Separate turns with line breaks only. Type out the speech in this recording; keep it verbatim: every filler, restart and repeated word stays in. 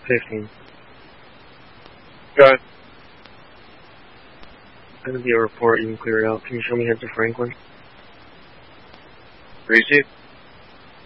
Fifteen.
Go ahead.
That'll be a report. You can clear it out. Can you show me head to Franklin?
Receive.